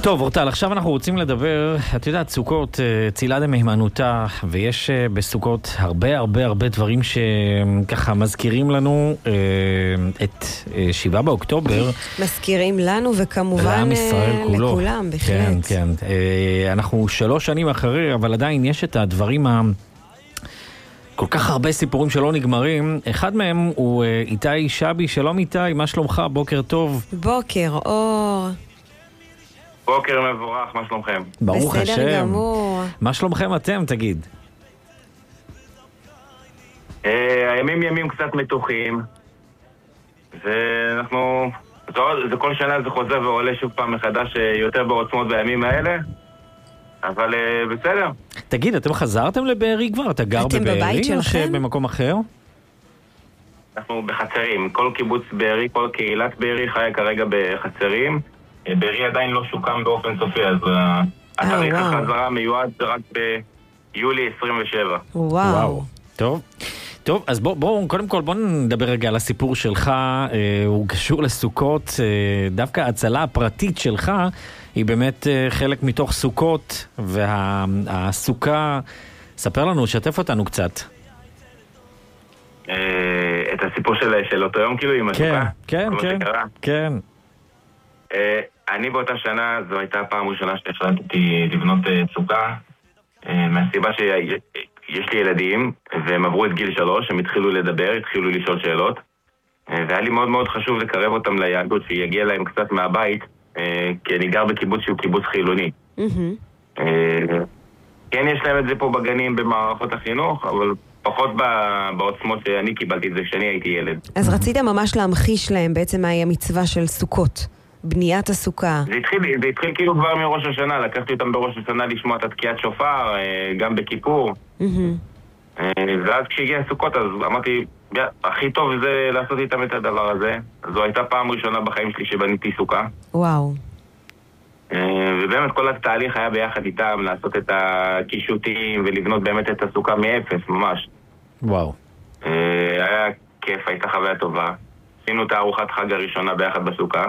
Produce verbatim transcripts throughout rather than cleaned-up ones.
טוב, אורטל, עכשיו אנחנו רוצים לדבר, את יודעת, סוכות, צילה דמהימנותה, ויש בסוכות הרבה הרבה הרבה דברים שככה מזכירים לנו את שבעה באוקטובר. מזכירים לנו וכמובן לכולם, בהחלט. כן, כן. אנחנו שלוש שנים אחרי, אבל עדיין יש את הדברים ה... כל כך הרבה סיפורים שלא נגמרים. אחד מהם הוא איתי שבי. שלום איתי, מה שלומך? בוקר טוב. בוקר אור. בוקר מבורך, מה שלומכם? ברוך השם. בסדר גמור. מה שלומכם אתם, תגיד? הימים ימים קצת מתוחים, ואנחנו... זה כל שנה זה חוזר ועולה שוב פעם מחדש יותר בעוצמות בימים האלה, אבל בסדר. תגיד, אתם חזרתם לבארי כבר? אתה גר בבארי או שבמקום אחר? אנחנו בחצרים. כל קיבוץ בארי, כל קהילת בארי חיה כרגע בחצרים. בארי עדיין לא שוקם באופן סופי, אז התאריך החזרה מיועד רק ביולי עשרים ושבע. וואו. טוב. טוב, אז בוא, בוא, קודם כל בוא נדבר רגע על הסיפור שלך, אה, הוא קשור לסוכות, אה, דווקא ההצלה הפרטית שלך היא באמת אה, חלק מתוך סוכות, והסוכה, ספר לנו, שתף אותנו קצת. אה, את הסיפור של, של אותו יום כאילו עם הסוכה? כן, כן, כן, כן. אה, אני באותה שנה, זו הייתה הפעם ראשונה שהחלטתי לבנות אה, סוכה, אה, מהסיבה ש... יש לי ילדים, והם עברו את גיל שלוש, הם התחילו לדבר, התחילו לשאול שאלות, והיה לי מאוד מאוד חשוב לקרב אותם ליהדות, שיגיע להם קצת מהבית, כי אני גר בקיבוץ שהוא קיבוץ חילוני. כן, יש להם את זה פה בגנים, במערכות החינוך, אבל פחות בעוצמות שאני קיבלתי את זה כשאני הייתי ילד. אז רצית ממש להמחיש להם בעצם מהי המצווה של סוכות, בניית הסוכה. זה התחיל, זה התחיל כאילו כבר מראש השנה, לקחתי אותם בראש השנה לשמוע את התקיעת שופר, גם בכיפור. ואז כשהגיע הסוכות אז אמרתי, הכי טוב זה לעשות איתם את הדבר הזה. זו הייתה פעם ראשונה בחיים שלי שבניתי סוכה. וואו. ובאמת כל התהליך היה ביחד איתם, לעשות את הקישוטים ולבנות באמת את הסוכה מאפס, ממש. וואו. היה כיף, הייתה חוויה טובה. עשינו את הארוחת חג הראשונה ביחד בסוכה.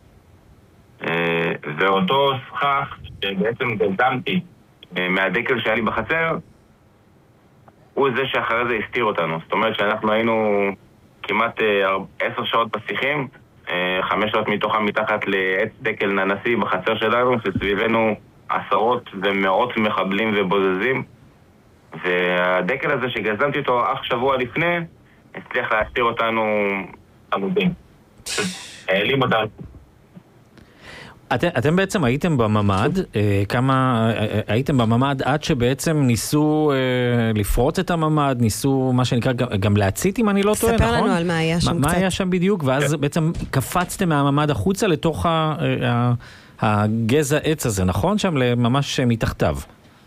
ואותו סכך שבעצם גזמתי מהדקל שהיה לי בחצר, הוא זה שאחרי זה הסתיר אותנו. זאת אומרת שאנחנו היינו כמעט עשר שעות בשיחים, חמש שעות מתוכם מתחת לעץ דקל ננסי בחצר שלנו, שסביבנו עשרות ומאות מחבלים ובוזזים, והדקל הזה שגזמתי אותו אך שבוע לפני הצליח להסתיר אותנו עמודים. העלים אותנו. אתם, אתם בעצם הייתם בממד, אה, כמה, אה, הייתם בממד עד שבעצם ניסו אה, לפרוט את הממד, ניסו מה שנקרא גם, גם להצית אם אני לא טועה, נכון? ספר לנו על מה היה שם מה, קצת. מה היה שם בדיוק, ואז yeah. בעצם קפצתם מהממד החוצה לתוך ה, ה, הגזע עץ הזה, נכון? שם ממש מתחתיו.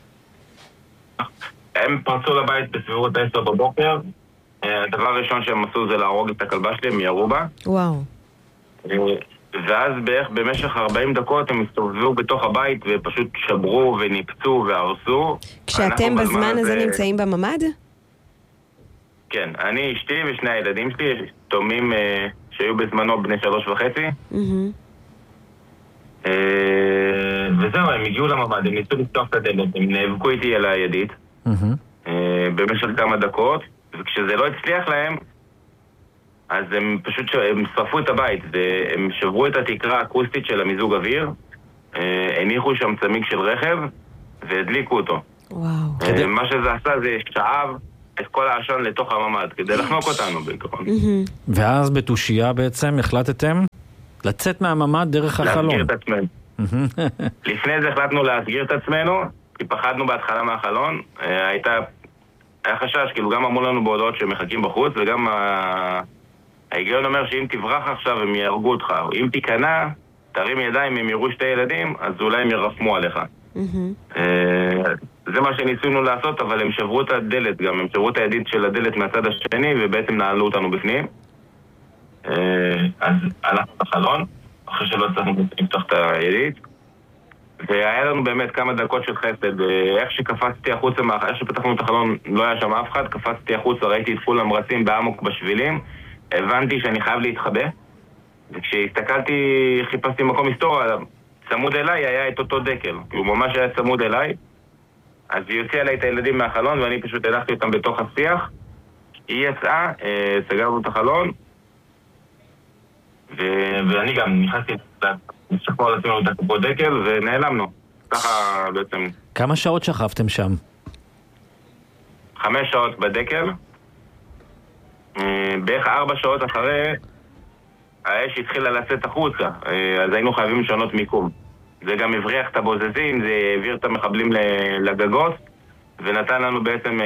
הם פרצו לבית בסביבות עשר בבוקר, הדבר הראשון שהם עשו זה להרוג את הכלבה שלי, הם ירו בה. וואו. ואז בערך במשך ארבעים דקות הם הסתובבו בתוך הבית ופשוט שברו וניפצו והרסו. כשאתם בזמן הזה נמצאים בממד? כן, אני, אשתי ושני הילדים שלי, תומים אה, שהיו בזמנו בני שלוש וחצי. Mm-hmm. אה, וזהו, הם הגיעו לממד, הם ניסו לפתוח את הדלת, הם נאבקו איתי על הידית mm-hmm. אה, במשך כמה דקות, וכשזה לא הצליח להם, אז הם פשוט הם שרפו את הבית, והם שברו את התקרה האקוסטית של המיזוג אוויר, הניחו שם צמיג של רכב, והדליקו אותו. וואו. מה שזה עשה זה שאב את כל העשן לתוך הממד, כדי לחנוק אותנו בעיקרון. ואז בתושייה בעצם החלטתם לצאת מהממד דרך החלון. להסגיר את עצמנו. לפני זה החלטנו להסגיר את עצמנו, כי פחדנו בהתחלה מהחלון, הייתה, היה חשש, כאילו גם אמרו לנו בהודעות שמחכים בחוץ, וגם ה... ההיגיון אומר שאם תברח עכשיו הם יהרגו אותך, או אם תיכנע, תרים ידיים, הם יראו שתי ילדים, אז אולי הם ירפמו עליך. זה מה שניסינו לעשות, אבל הם שברו את הדלת גם, הם שברו את הידית של הדלת מהצד השני, ובעצם נעלו אותנו בפנים. אז הלכנו לחלון, אחרי שלא הצלחנו לפתוח את הידית, והיה לנו באמת כמה דקות של חסד, איך שקפצתי החוצה, איך שפתחנו את החלון לא היה שם אף אחד, קפצתי החוצה, ראיתי את כולם רצים בעמוק בשבילים, הבנתי שאני חייב להתחבא, וכשהסתכלתי, חיפשתי מקום היסטוריה, צמוד אליי היה את אותו דקל. הוא ממש היה צמוד אליי. אז היא הוציאה לי את הילדים מהחלון, ואני פשוט הלכתי אותם בתוך השיח. היא יצאה, סגרנו את החלון, ואני גם נכנסתי לשכפור על עצמנו את הקופות דקל, ונעלמנו. ככה בעצם... כמה שעות שכבתם שם? חמש שעות בדקל. בערך ארבע שעות אחרי, האש התחילה לצאת החוצה, אז היינו חייבים לשנות מיקום. זה גם הבריח את הבוזזים, זה העביר את המחבלים לגגות, ונתן לנו בעצם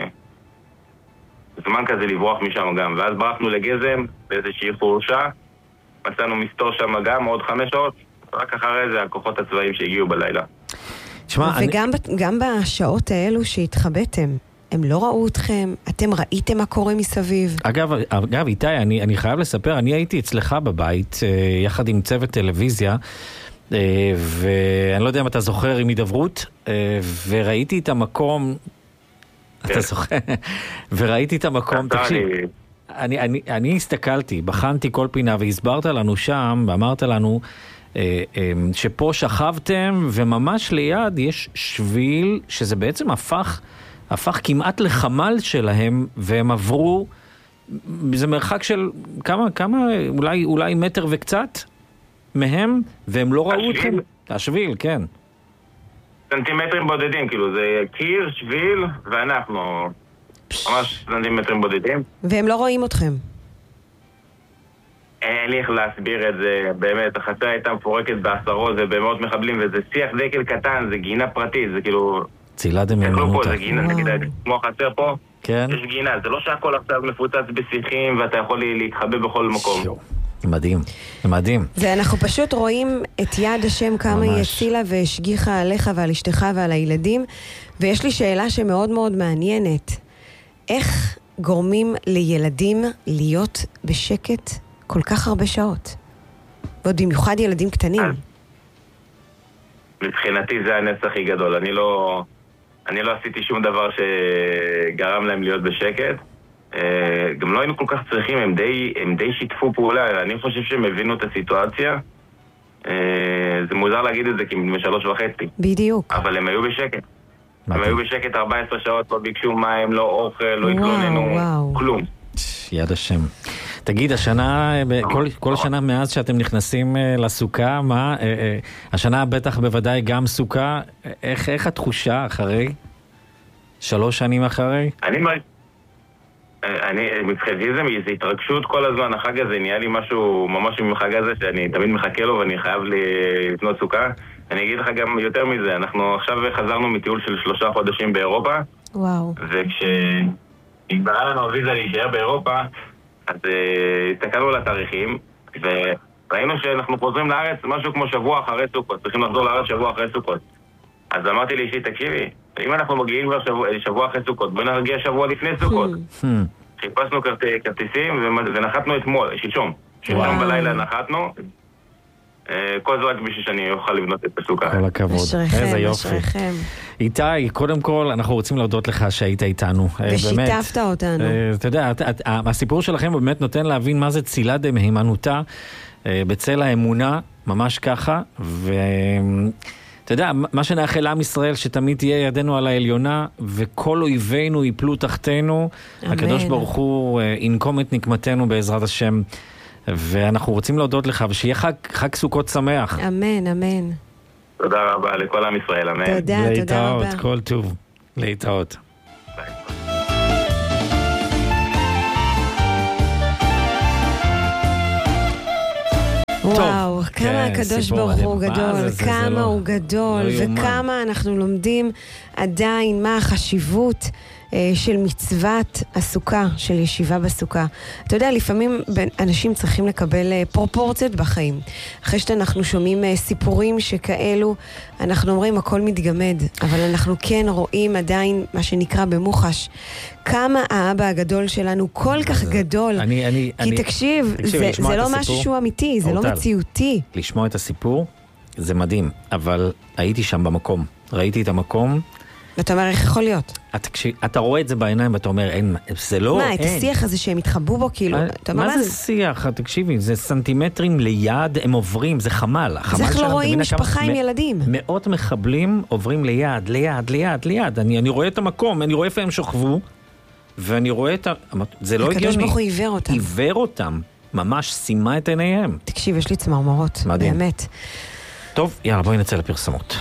זמן כזה לברוח משם גם. ואז ברחנו לגזם, באיזושהי חורשה, מצאנו מסתור שם גם עוד חמש שעות, רק אחרי זה הכוחות הצבאיים שהגיעו בלילה. שמה, וגם אני... גם בשעות האלו שהתחבאתם, הם לא ראו אתכם, אתם ראיתם מה קורה מסביב. אגב, אגב איתי, אני, אני חייב לספר, אני הייתי אצלך בבית, יחד עם צוות טלוויזיה, ואני לא יודע אם אתה זוכר עם הידברות, וראיתי את המקום, אתה זוכר, וראיתי את המקום, תקשיב, אני, אני, אני הסתכלתי, בחנתי כל פינה, והסברת לנו שם, ואמרת לנו, שפה שכבתם, וממש ליד יש שביל, שזה בעצם הפך, הפך כמעט לחמל שלהם, והם עברו, זה מרחק של כמה, כמה, אולי, אולי מטר וקצת מהם, והם לא ראו אתכם. השביל, כן. סנטימטרים בודדים, כאילו, זה קיר, שביל, ואנחנו ממש סנטימטרים בודדים. והם לא רואים אתכם. אין לי איך להסביר את זה, באמת, החצה הייתה מפורקת בעשרות, זה במאות מחבלים, וזה שיח דקל קטן, זה גינה פרטית, זה כאילו... צילת דמיינות. זה גינה, נגיד, כמו החצר פה, כן. יש גינה, זה לא שהכל עכשיו מפוצץ בשיחים, ואתה יכול להתחבא בכל מקום. שו. מדהים, מדהים. זה אנחנו פשוט רואים את יד השם כמה היא הצילה והשגיחה עליך ועל אשתך ועל הילדים, ויש לי שאלה שמאוד מאוד מעניינת. איך גורמים לילדים להיות בשקט כל כך הרבה שעות? ועוד במיוחד ילדים קטנים. מבחינתי זה הנס הכי גדול. אני לא, אני לא עשיתי שום דבר שגרם להם להיות בשקט. גם לא היינו כל כך צריכים, הם די, הם די שיתפו פעולה. אני חושב שהם הבינו את הסיטואציה. זה מוזר להגיד את זה, כי הם משלוש וחצי. בדיוק. אבל הם היו בשקט. הם היו בשקט ארבע עשרה שעות, לא ביקשו מים, לא אוכל, לא התלוננו, כלום. יד השם. תגיד, השנה, כל, כל שנה מאז שאתם נכנסים לסוכה, מה, השנה בטח בוודאי גם סוכה, איך, איך התחושה אחרי? שלוש שנים אחרי? אני מרגיש... אני, מבחינתי זה, זה התרגשות כל הזמן, החג הזה נהיה לי משהו ממש עם החג הזה שאני תמיד מחכה לו ואני חייב לקנות סוכה. אני אגיד לך גם יותר מזה, אנחנו עכשיו חזרנו מטיול של שלושה חודשים באירופה. וואו. וכשנגמרה לנו הוויזה להישאר באירופה, אז הסתכלנו על התאריכים, וראינו שאנחנו חוזרים לארץ משהו כמו שבוע אחרי סוכות, צריכים לחזור לארץ שבוע אחרי סוכות. אז אמרתי לי אישי, תקשיבי, אם אנחנו מגיעים כבר שבוע, שבוע אחרי סוכות, בוא נרגיע שבוע לפני סוכות. חיפשנו כרטיסים ונחתנו אתמול, שלשום. שלשום בלילה נחתנו. כל זה רק בשביל שאני אוכל לבנות את הסוכה. כל הכבוד, איזה יופי. איתי, קודם כל אנחנו רוצים להודות לך שהיית איתנו. ושיתפת אותנו. אתה יודע, הסיפור שלכם באמת נותן להבין מה זה צילת דמהימנותה בצל האמונה, ממש ככה, ו... אתה יודע, מה שנאחל לעם ישראל שתמיד תהיה ידנו על העליונה וכל אויבינו ייפלו תחתנו. אמן. הקדוש ברוך הוא ינקום את נקמתנו בעזרת השם. ואנחנו רוצים להודות לך ושיהיה חג, חג סוכות שמח. אמן, אמן. תודה רבה לכל עם ישראל, אמן. תודה, תודה רבה. להתראות, כל טוב. להתראות. ביי. וואו, כמה הקדוש ברוך הוא גדול, כמה הוא גדול, וכמה אנחנו לומדים עדיין מה החשיבות של מצוות הסוכה, של ישיבה בסוכה. אתה יודע, לפעמים אנשים צריכים לקבל פרופורציות בחיים. אחרי שאנחנו שומעים סיפורים שכאלו, אנחנו אומרים הכל מתגמד, אבל אנחנו כן רואים עדיין מה שנקרא במוחש. כמה האבא הגדול שלנו כל כך גדול. אני, אני, כי אני, תקשיב, תקשיב זה, זה לא משהו שהוא אמיתי, זה לא מציאותי. לשמוע את הסיפור זה מדהים, אבל הייתי שם במקום. ראיתי את המקום, ואתה אומר, איך יכול להיות? אתה רואה את זה בעיניים ואתה אומר, אין, זה לא, אין. מה, את השיח הזה שהם התחבאו בו, כאילו, מה זה שיח? תקשיבי, זה סנטימטרים ליד, הם עוברים, זה חמל. זה איך לא רואים משפחה עם ילדים. מאות מחבלים עוברים ליד, ליד, ליד, ליד. אני רואה את המקום, אני רואה איפה הם שוכבו, ואני רואה את ה... זה לא הגיוני. הקדוש ברוך הוא עיוור אותם. עיוור אותם. ממש שימה את עיניהם. תקשיב, יש לי צמרמורות. מדהים. באמת. טוב, יאללה, בואי נצא לפרסמות.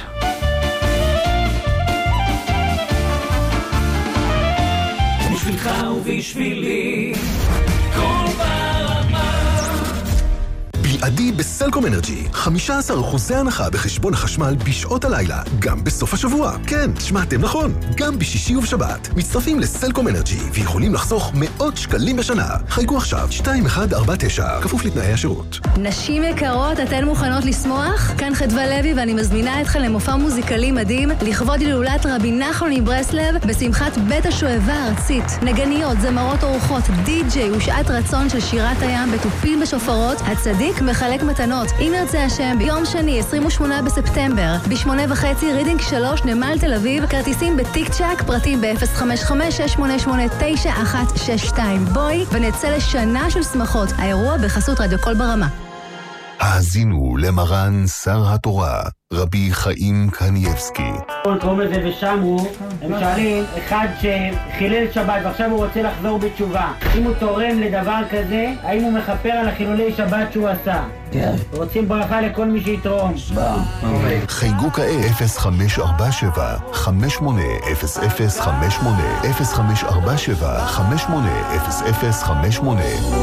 בשבילך ובשבילי כל ברמה. בלעדי בסלקום אנרג'י, חמישה עשר אחוזי הנחה בחשבון החשמל בשעות הלילה, גם בסוף השבוע. כן, שמעתם נכון, גם בשישי ובשבת. מצטרפים לסלקום אנרג'י ויכולים לחסוך מאות שקלים בשנה. חייגו עכשיו שתיים אחת ארבע תשע, כפוף לתנאי השירות. נשים יקרות, אתן מוכנות לשמוח? כאן חדווה לוי ואני מזמינה אתכם למופע מוזיקלי מדהים לכבוד הילולת רבי נחמן מברסלב בשמחת בית השואבה הארצית. נגניות, זמרות אורחות, די-ג'יי ושעת רצון של שירת הים בתופים בשופרות. הצדיק מחלק מתנות. אם ירצה השם, ביום שני, עשרים ושמונה בספטמבר, בשמונה וחצי, רידינג שלוש, נמל תל אביב, כרטיסים בטיק צ'ק, פרטים ב-אפס חמש חמש שש שמונה שמונה תשע אחת שש שתיים. בואי ונצא לשנה של שמחות. האירוע בחסות רדיו כל ברמה. האזינו למרן שר התורה, רבי חיים קניאבסקי. קוראים לזה ושמרו, הם שואלים, אחד שחילל שבת ועכשיו הוא רוצה לחזור בתשובה, אם הוא תורם לדבר כזה, האם הוא מכפר על החילולי שבת שהוא עשה? כן. רוצים ברכה לכל מי שיתרום. חייגו כעת אפס חמש ארבע שבע חמש שמונה אפס אפס חמש שמונה אפס חמש ארבע שבע חמש שמונה אפס אפס חמש שמונה.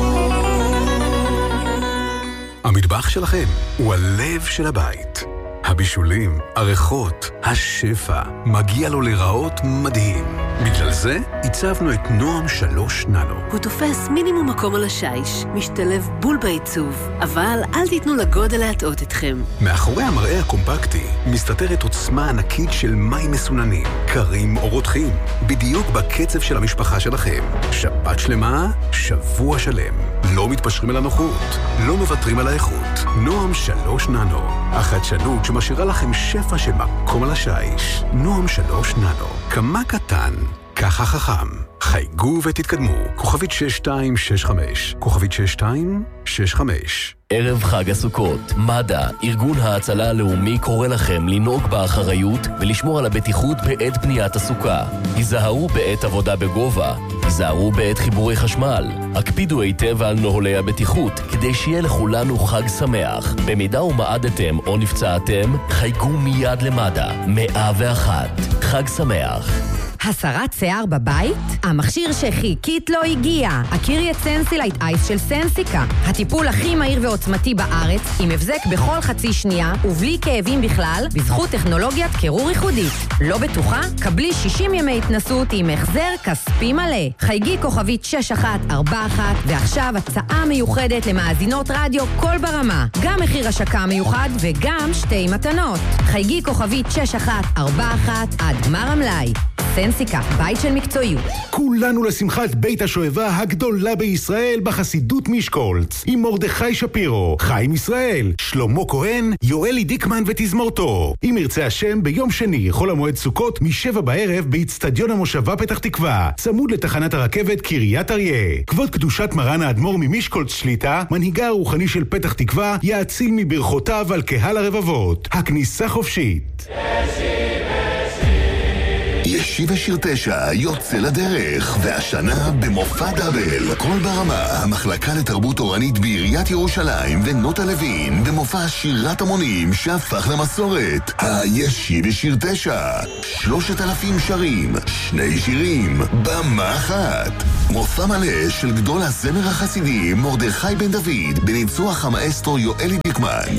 המטבח שלכם הוא הלב של הבית. הבישולים, הריחות, השפע, מגיע לו לראות מדהים. בגלל זה הצבנו את נועם שלוש ננו. הוא תופס מינימום מקום על השיש, משתלב בול בעיצוב, אבל אל תיתנו לגודל להטעות אתכם. מאחורי המראה הקומפקטי מסתתרת עוצמה ענקית של מים מסוננים, קרים או רותחים, בדיוק בקצב של המשפחה שלכם. שבת שלמה, שבוע שלם. לא מתפשרים על הנוחות, לא מוותרים על האיכות. נועם שלוש ננו, החדשנות שמשאירה לכם שפע של מקום על השיש. נועם שלוש ננו, כמה קטן, ככה חכם. חייגו ותתקדמו. כוכבית שש שתיים שש חמש, כוכבית שש שתיים שש חמש. ערב חג הסוכות, מד"א, ארגון ההצלה הלאומי, קורא לכם לנהוג באחריות ולשמור על הבטיחות בעת בניית הסוכה. היזהרו בעת עבודה בגובה, היזהרו בעת חיבורי חשמל. הקפידו היטב על נוהלי הבטיחות כדי שיהיה לכולנו חג שמח. במידה ומעדתם או נפצעתם, חייגו מיד למד"א. מאה ואחת. חג שמח. הסרת שיער בבית? המכשיר שחיכית לא הגיע. הכירי את סנסילייט אייס של סנסיקה. הטיפול הכי מהיר ועוצמתי בארץ, עם הבזק בכל חצי שנייה ובלי כאבים בכלל, בזכות טכנולוגיית קירור ייחודית. לא בטוחה? קבלי שישים ימי התנסות עם החזר כספי מלא. חייגי כוכבית שש אחת ארבע אחת, ועכשיו הצעה מיוחדת למאזינות רדיו כל ברמה. גם מחיר השקה מיוחד וגם שתי מתנות. חייגי כוכבית שש אחת ארבע אחת עד גמר המלאי. סנסיקה, בית של מקצועיות. כולנו לשמחת בית השואבה הגדולה בישראל בחסידות מישקולץ, עם מרדכי שפירו, חיים ישראל, שלמה כהן, יואלי דיקמן ותזמורתו. אם ירצה השם, ביום שני, חול המועד סוכות, משבע בערב, באצטדיון המושבה פתח תקווה, צמוד לתחנת הרכבת קריית אריה. כבוד קדושת מרן האדמו"ר ממישקולץ שליטה, מנהיגה הרוחני של פתח תקווה, יאציל מברכותיו על קהל הרבבות. הכניסה חופשית. ישיבה שיר תשע יוצא לדרך, והשנה במופע דאבל. כל ברמה, המחלקה לתרבות אורנית בעיריית ירושלים ונוטה לוין, במופע שירת המונים שהפך למסורת. הישיבה שיר תשע, שלושת אלפים שרים, שני שירים, במה אחת. מופע מלא של גדול הזמר החסידי מרדכי בן דוד, בניצוח המאסטרו יואלי דיקמן.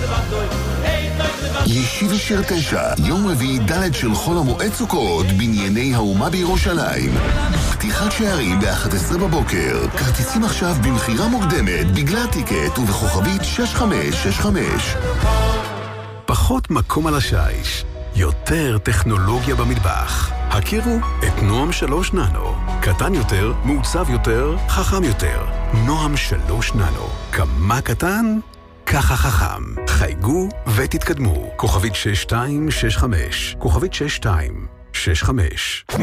ישיבה שיר תשע, יום רביעי ד' של חול המועד סוכות, בנייני האומה בירושלים. פתיחת שערים ב-אחת עשרה בבוקר. כרטיסים עכשיו במחירה מוקדמת בגלל טיקט ובכוכבית שש חמש שש חמש. פחות מקום על השיש, יותר טכנולוגיה במטבח. הכירו את נועם שלוש ננו. קטן יותר, מעוצב יותר, חכם יותר. נועם שלוש ננו. כמה קטן? ככה חכם. חייגו ותתקדמו. כוכבית שש שתיים שש חמש, כוכבית שש שתיים שש חמש.